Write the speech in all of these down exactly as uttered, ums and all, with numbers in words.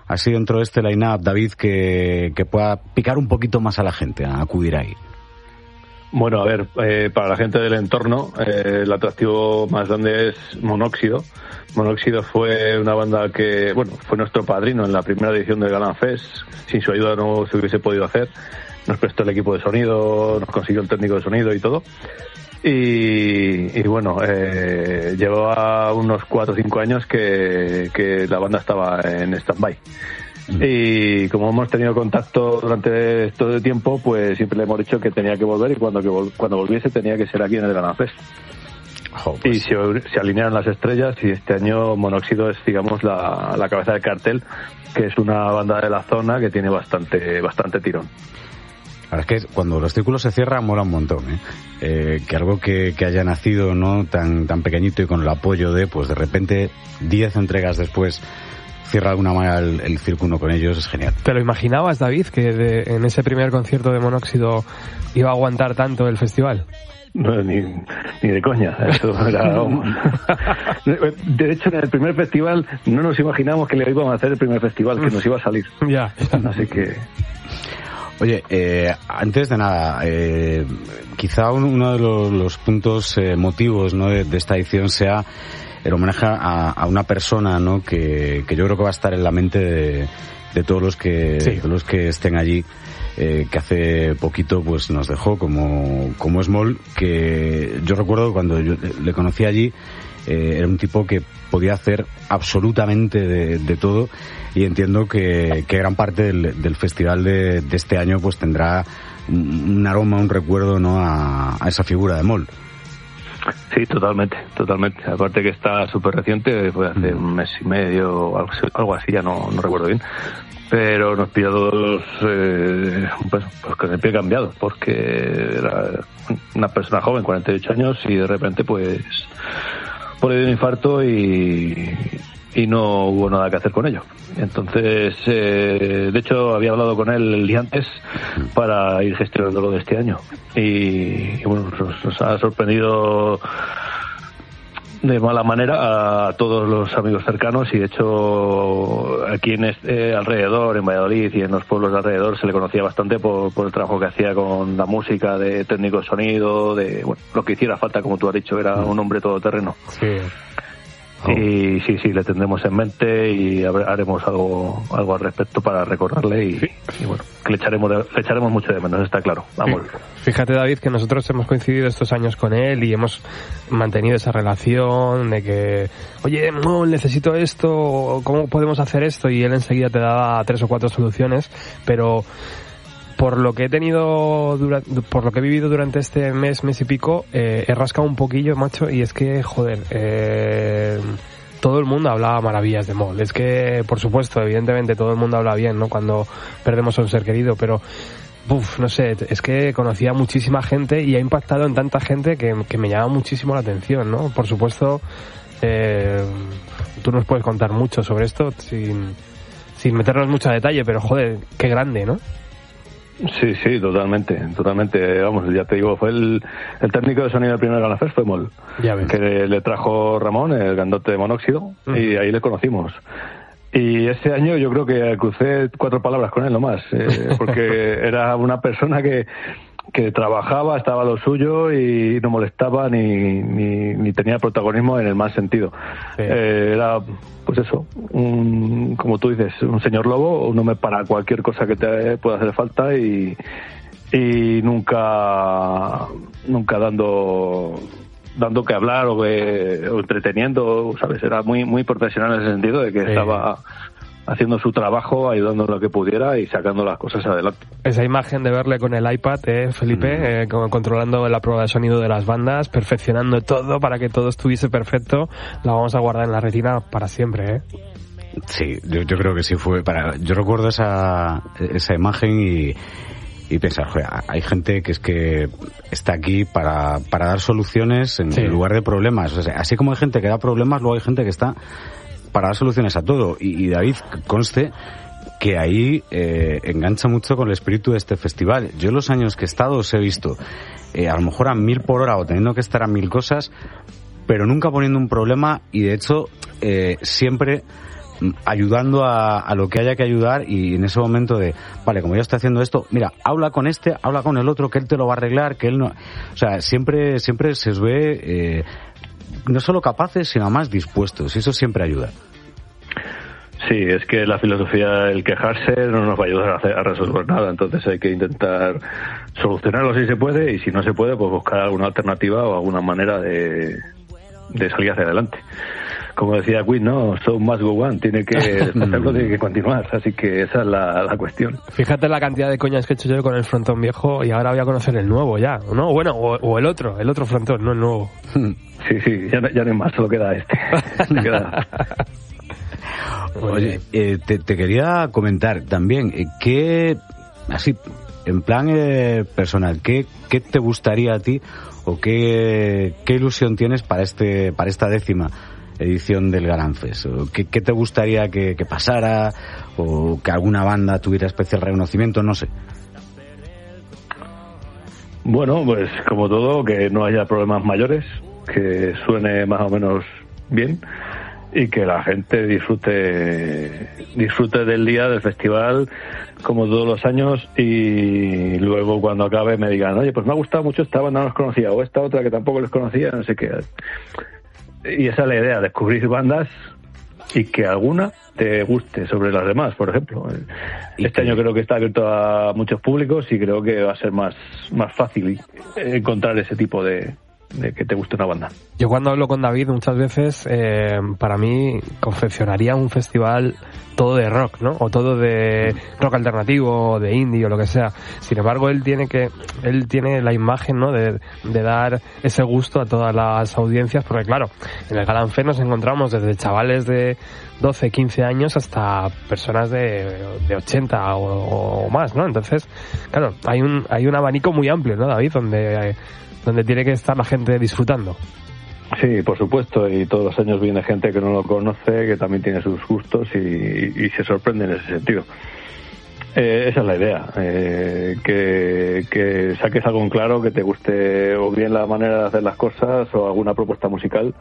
así dentro de este line-up, David, que, que pueda picar un poquito más a la gente a acudir ahí? Bueno, a ver, eh, para la gente del entorno, eh, el atractivo más grande es Monóxido. Monóxido fue una banda que, bueno, fue nuestro padrino en la primera edición del Galan Fest. Sin su ayuda no se hubiese podido hacer. Nos prestó el equipo de sonido, nos consiguió el técnico de sonido y todo. Y, y bueno, eh, llevaba unos cuatro o cinco años que, que la banda estaba en stand-by. Y como hemos tenido contacto durante todo el tiempo, pues siempre le hemos dicho que tenía que volver y cuando que vol- cuando volviese tenía que ser aquí en el Galan Fest. Oh, pues. Y se, se alinearon las estrellas y este año Monóxido es, digamos, la, la cabeza del cartel, que es una banda de la zona que tiene bastante bastante tirón. La verdad es que cuando los círculos se cierran mola un montón, ¿eh? Eh, que algo que, que haya nacido no tan tan pequeñito y con el apoyo de, pues de repente, diez entregas después, cierra de alguna manera el, el círculo con ellos, es genial. ¿Te lo imaginabas, David, que de, en ese primer concierto de Monóxido iba a aguantar tanto el festival? No, ni, ni de coña. Eso era... De hecho, en el primer festival no nos imaginábamos que le íbamos a hacer el primer festival, que nos iba a salir. Ya. Así que... Oye, eh, antes de nada, eh, quizá uno de los, los puntos eh, motivos, ¿no?, de, de esta edición sea el homenaje a, a una persona, ¿no?, que, que yo creo que va a estar en la mente de, de todos los que, sí. de los que estén allí, eh, que hace poquito pues nos dejó, como, como Small, que yo recuerdo cuando yo le conocí allí, eh, era un tipo que podía hacer absolutamente de, de todo, y entiendo que, que gran parte del, del festival de, de este año pues tendrá un, un aroma, un recuerdo, ¿no?, a, a esa figura de Moll. Sí, totalmente, totalmente. Aparte que está súper reciente, fue hace un mes y medio o algo, algo así, ya no, no recuerdo bien. Pero nos pilló todos eh, pues, pues con el pie cambiado, porque era una persona joven, cuarenta y ocho años, y de repente pues por un infarto y, y no hubo nada que hacer con ello. Entonces, eh, de hecho, había hablado con él el día antes para ir gestionándolo de este año. Y, y bueno, nos, nos ha sorprendido de mala manera a todos los amigos cercanos, y de hecho aquí en este alrededor, en Valladolid y en los pueblos de alrededor, se le conocía bastante por, por el trabajo que hacía con la música, de técnico de sonido, de bueno, lo que hiciera falta, como tú has dicho, era un hombre todoterreno. Sí. Oh. Y sí, sí, le tendremos en mente y haremos algo algo al respecto para recordarle y, sí. y bueno, que le echaremos, de, le echaremos mucho de menos, está claro. Vamos. Fíjate, David, que nosotros hemos coincidido estos años con él y hemos mantenido esa relación de que, oye, no, necesito esto, ¿cómo podemos hacer esto? Y él enseguida te daba tres o cuatro soluciones, pero por lo que he tenido, dura, por lo que he vivido durante este mes, mes y pico, eh, he rascado un poquillo, macho, y es que, joder, eh, todo el mundo hablaba maravillas de Moll. Es que, por supuesto, evidentemente todo el mundo habla bien, ¿no?, cuando perdemos a un ser querido, pero, uf, no sé, es que conocía a muchísima gente y ha impactado en tanta gente que, que me llama muchísimo la atención, ¿no? Por supuesto, eh, tú nos puedes contar mucho sobre esto sin, sin meternos mucho a detalle, pero, joder, qué grande, ¿no? Sí, sí, totalmente, totalmente. Vamos, ya te digo, fue el, el técnico de sonido del primer Galan Fest, fue Moll, ya ves, que le, le trajo Ramón, el grandote de Monóxido, uh-huh. y ahí le conocimos. Y ese año yo creo que crucé cuatro palabras con él nomás, eh, porque era una persona que que trabajaba, estaba a lo suyo y no molestaba ni, ni, ni tenía protagonismo en el mal sentido. Sí. Eh, era, pues eso, un, como tú dices, un señor lobo, un hombre para cualquier cosa que te pueda hacer falta y, y nunca, nunca dando, dando que hablar o, que, o entreteniendo, ¿sabes? Era muy, muy profesional en ese sentido de que sí. estaba haciendo su trabajo, ayudando en lo que pudiera y sacando las cosas adelante. Esa imagen de verle con el iPad, eh, Felipe, mm. eh, controlando la prueba de sonido de las bandas, perfeccionando todo para que todo estuviese perfecto, la vamos a guardar en la retina para siempre, ¿eh? Sí, yo, yo creo que sí fue para... Yo recuerdo esa, esa imagen y, y pensar, joder, hay gente que es que está aquí para, para dar soluciones en sí. lugar de problemas. O sea, así como hay gente que da problemas, luego hay gente que está para dar soluciones a todo. Y, y David, conste que ahí eh, engancha mucho con el espíritu de este festival. Yo los años que he estado os he visto eh, a lo mejor a mil por hora o teniendo que estar a mil cosas, pero nunca poniendo un problema y de hecho eh, siempre ayudando a, a lo que haya que ayudar, y en ese momento de, vale, como yo estoy haciendo esto, mira, habla con este, habla con el otro, que él te lo va a arreglar, que él no... O sea, siempre, siempre se os ve eh, no solo capaces, sino más dispuestos, y eso siempre ayuda. Sí, es que la filosofía, el quejarse no nos va a ayudar a, hacer, a resolver nada, entonces hay que intentar solucionarlo si se puede, y si no se puede, pues buscar alguna alternativa o alguna manera de, de salir hacia adelante. Como decía Queen, ¿no? So must go on, tiene que hacerlo, tiene que continuar, así que esa es la, la cuestión. Fíjate la cantidad de coñas que he hecho yo con el frontón viejo, y ahora voy a conocer el nuevo ya, ¿no? Bueno, o, o el otro, el otro frontón, no el nuevo. Sí, sí, ya, ya no hay más, solo queda este. queda... Oye, eh, te, te quería comentar también, eh, ¿qué, así, en plan eh, personal, ¿qué, qué te gustaría a ti o qué, qué ilusión tienes para este para esta décima edición del Garanfest? ¿Qué, qué te gustaría que, que pasara, o que alguna banda tuviera especial reconocimiento? No sé. Bueno, pues como todo, que no haya problemas mayores, que suene más o menos bien, y que la gente disfrute disfrute del día, del festival, como todos los años, y luego cuando acabe me digan, oye, pues me ha gustado mucho esta banda, no los conocía, o esta otra que tampoco les conocía, no sé qué. Y esa es la idea, descubrir bandas y que alguna te guste sobre las demás, por ejemplo. Este año creo que está abierto a muchos públicos, y creo que va a ser más, más fácil encontrar ese tipo de... de que te guste una banda. Yo cuando hablo con David muchas veces, eh, para mí confeccionaría un festival todo de rock, ¿no? O todo de rock alternativo, o de indie, o lo que sea. Sin embargo, él tiene que, él tiene la imagen, ¿no? De, de dar ese gusto a todas las audiencias, porque claro, en el Garanfest nos encontramos desde chavales de doce, quince años hasta personas de, de ochenta o, o más, ¿no? Entonces, claro, hay un, hay un abanico muy amplio, ¿no, David? Donde, donde tiene que estar la gente disfrutando. Sí, por supuesto, y todos los años viene gente que no lo conoce, que también tiene sus gustos, y, y se sorprende en ese sentido. Eh, esa es la idea, eh, que, que saques algo en claro, que te guste o bien la manera de hacer las cosas o alguna propuesta musical,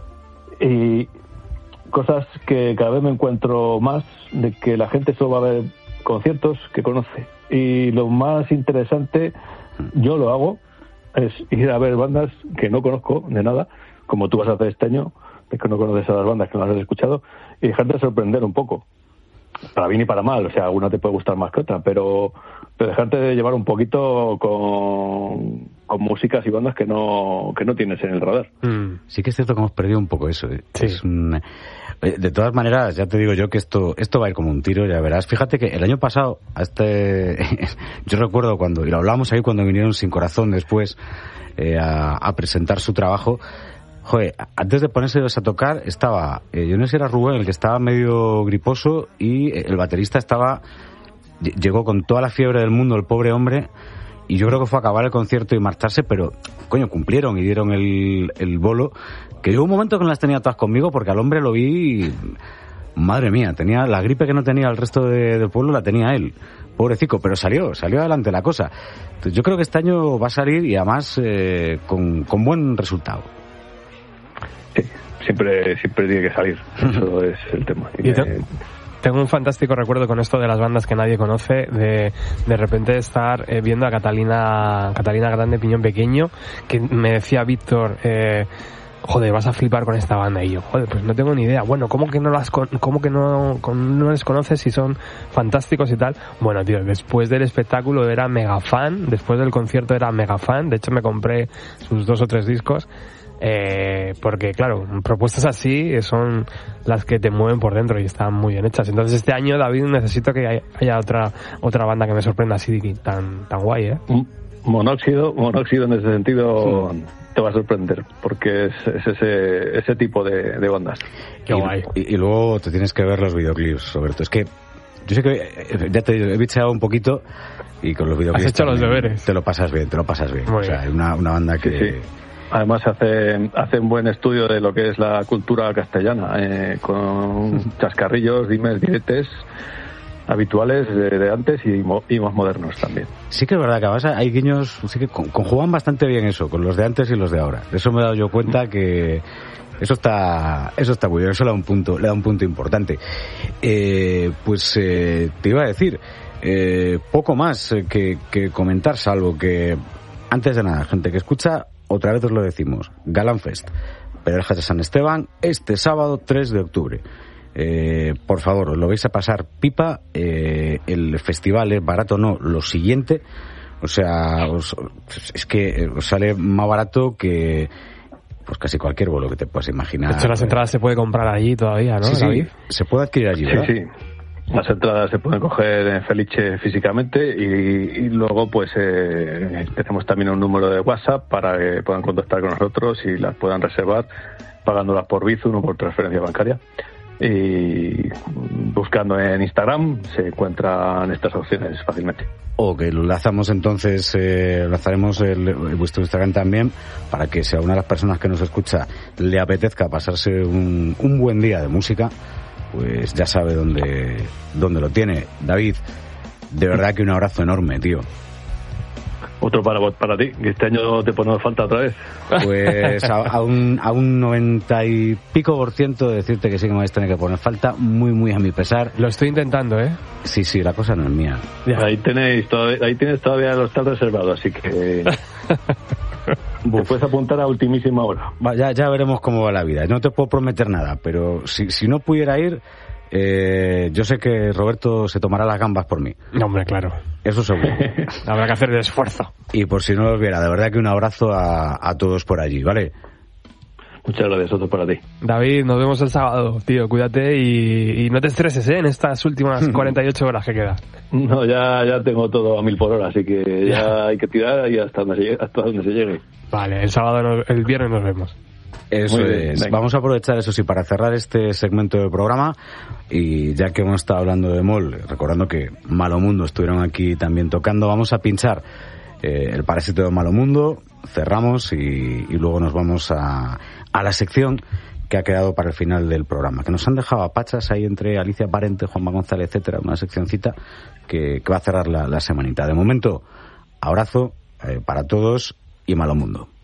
y cosas que cada vez me encuentro más, de que la gente solo va a ver conciertos que conoce, y lo más interesante, yo lo hago, es ir a ver bandas que no conozco de nada, como tú vas a hacer este año, es que no conoces a las bandas que no las has escuchado, y dejarte sorprender un poco, para bien y para mal. O sea, alguna te puede gustar más que otra, pero, pero dejarte de llevar un poquito con, con músicas y bandas que no que no tienes en el radar. Mm. Sí que es cierto que hemos perdido un poco eso, ¿eh? Sí. Es un... De todas maneras, ya te digo yo que esto esto va a ir como un tiro, ya verás. Fíjate que el año pasado, a este yo recuerdo cuando, y lo hablamos ahí cuando vinieron Sin Corazón después eh, a, a presentar su trabajo, joder, antes de ponerse a tocar estaba, eh, yo no sé si era Rubén el que estaba medio griposo, y el baterista estaba, llegó con toda la fiebre del mundo, el pobre hombre, y yo creo que fue a acabar el concierto y marcharse, pero coño, cumplieron y dieron el, el bolo, que llegó un momento que no las tenía todas conmigo, porque al hombre lo vi y, madre mía, tenía la gripe que no tenía el resto de, del pueblo, la tenía él, pobrecico, pero salió, salió adelante la cosa. Entonces, yo creo que este año va a salir, y además eh, con, con buen resultado. Sí, siempre, siempre tiene que salir, eso es el tema. Tiene... Tengo un fantástico recuerdo con esto de las bandas que nadie conoce, de de repente estar eh, viendo a Catalina Catalina Grande Piñón Pequeño, que me decía Víctor, eh, joder, vas a flipar con esta banda, y yo, joder, pues no tengo ni idea. Bueno, ¿cómo que no las con, cómo que no, con, no les conoces si son fantásticos y tal? Bueno, tío, después del espectáculo era mega fan, después del concierto era mega fan, de hecho me compré sus dos o tres discos. Eh, porque claro, propuestas así son las que te mueven por dentro y están muy bien hechas. Entonces este año, David, necesito que haya otra otra banda que me sorprenda así tan tan guay, ¿eh? Monóxido, Monóxido en ese sentido sí. Te va a sorprender, porque es, es ese ese tipo de, de bandas. Qué y, guay. Y, y luego te tienes que ver los videoclips, Roberto. Es que yo sé que, ya te digo, he bicheado un poquito, y con los videoclips has hecho los deberes. Te lo pasas bien, te lo pasas bien. Muy o sea, bien. una, una banda que... Sí, sí. Además hace, hace un buen estudio de lo que es la cultura castellana, eh, con chascarrillos, dimes, diretes, habituales de, de antes y, mo, y más modernos también. Sí que es verdad que a veces hay guiños, sí que conjugan bastante bien eso, con los de antes y los de ahora. De eso me he dado yo cuenta que eso está eso está muy bien, eso le da un punto, le da un punto importante. Eh, pues eh, te iba a decir, eh, poco más que, que comentar, salvo que, antes de nada, gente que escucha, otra vez os lo decimos, Galán Fest, Pereljas de San Esteban, este sábado tres de octubre. Eh, por favor, os lo vais a pasar pipa. Eh, el festival es barato, no, lo siguiente, o sea, os, es que os sale más barato que pues casi cualquier vuelo que te puedas imaginar. De hecho, las entradas se puede comprar allí todavía, ¿no? Sí, sí, David? se puede adquirir allí, ¿verdad? Sí, sí. Las entradas se pueden coger en Felice físicamente y, y luego pues eh, tenemos también un número de WhatsApp para que puedan contactar con nosotros y las puedan reservar pagándolas por Bizum o por transferencia bancaria. Y buscando en Instagram se encuentran estas opciones fácilmente. O que lo lanzamos entonces, eh, lanzaremos el, el vuestro Instagram también, para que si a una de las personas que nos escucha le apetezca pasarse un, un buen día de música, pues ya sabe dónde, dónde lo tiene. David, de verdad que un abrazo enorme, tío. Otro para para ti, que este año te ponemos falta otra vez. Pues a, a un a un noventa y pico por ciento de decirte que sí que me vais a tener que poner falta, muy muy a mi pesar. Lo estoy intentando, ¿eh? Sí, sí, la cosa no es mía. Ya. Ahí tenéis todavía, ahí tienes todavía los tal reservados, así que te puedes apuntar a ultimísima hora. Ya, ya veremos cómo va la vida. No te puedo prometer nada, pero si, si no pudiera ir, eh, yo sé que Roberto se tomará las gambas por mí. No, hombre, claro. Eso seguro. Habrá que hacer el esfuerzo. Y por si no los viera, de verdad que un abrazo a, a todos por allí, ¿vale? Muchas gracias, otro para ti. David, nos vemos el sábado, tío, cuídate y, y no te estreses, ¿eh? En estas últimas cuarenta y ocho horas que quedan. No, ya, ya tengo todo a mil por hora, así que ya, ya hay que tirar y hasta donde se llegue. Hasta donde se llegue. Vale, el sábado, nos, el viernes nos vemos. Eso bien, es. Venga. Vamos a aprovechar, eso sí, para cerrar este segmento del programa, y ya que hemos estado hablando de Mol, recordando que Malo Mundo estuvieron aquí también tocando, vamos a pinchar eh, el Parásito de Malo Mundo, cerramos y, y luego nos vamos a, a la sección que ha quedado para el final del programa, que nos han dejado a pachas ahí entre Alicia Parente, Juanma González, etcétera, una seccioncita que, que va a cerrar la, la semanita. De momento, abrazo eh, para todos y Malo Mundo.